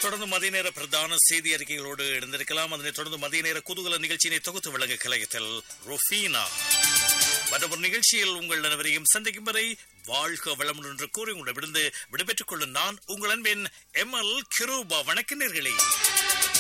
தொடர்ந்து மதிய நேர பிரதான செய்தி அறிக்கைகளோடு இணைந்திருக்கலாம். அதனைத் தொடர்ந்து மதிய நேர குதூகல நிகழ்ச்சியினை தொகுத்து வழங்க கலையத்தில் ருஃபீனா. மற்றொரு நிகழ்ச்சியில் உங்கள் அனைவரையும் சந்திக்கும் வரை வாழ்க வளமுடன் என்று கூறி உங்களிடமிருந்து விடைபெற்றுக் கொள்ளும் நான் உங்கள் அன்பின் எம்எல் கிரூபா. வணக்க நேயர்களே.